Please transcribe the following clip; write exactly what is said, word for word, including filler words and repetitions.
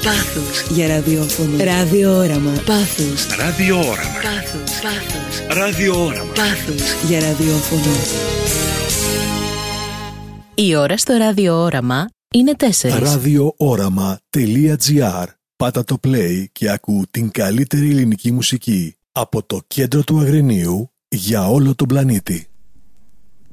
Πάθος για ραδιόφωνο. Ραδιόραμα. Πάθος. Ραδιόραμα. Πάθος. Πάθος. Ραδιόραμα. Πάθος για ραδιόφωνο. Η ώρα στο ραδιόραμα είναι τέσσερις. ραδιόραμα.gr. Πάτα το play και ακού την καλύτερη ελληνική μουσική από το κέντρο του Αγρινίου για όλο τον πλανήτη.